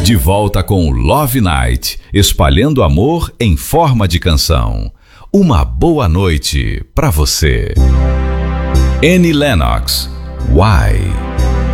De volta com Love Night, espalhando amor em forma de canção. Uma boa noite pra você. Annie Lennox, Why?